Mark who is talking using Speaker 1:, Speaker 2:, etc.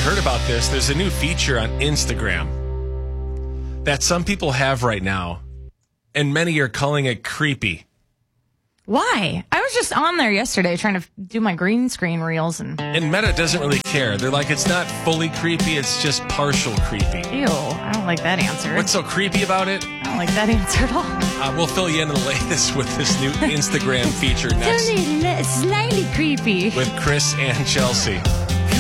Speaker 1: heard about this. There's a new feature on Instagram that some people have right now, and many are calling it creepy.
Speaker 2: Why? I was just on there yesterday trying to do my green screen reels and
Speaker 1: Meta doesn't really care. They're like, it's not fully creepy, it's just partial creepy.
Speaker 2: ew, I don't like that answer.
Speaker 1: What's so creepy about it?
Speaker 2: I don't like that answer at all.
Speaker 1: We'll fill you in on the latest with this new Instagram feature next
Speaker 2: Slightly creepy.
Speaker 1: with Chris and Chelsea.